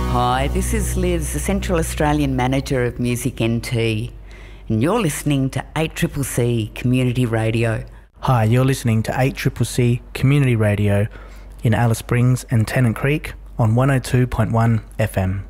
Hi, this is Liz, the Central Australian Manager of Music NT, and you're listening to 8CCC Community Radio. Hi, you're listening to 8CCC Community Radio in Alice Springs and Tennant Creek on 102.1 FM.